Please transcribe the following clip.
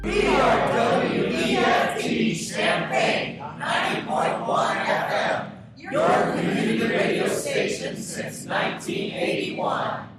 We are WEFT Champaign 90.1 FM, your community radio station since 1981.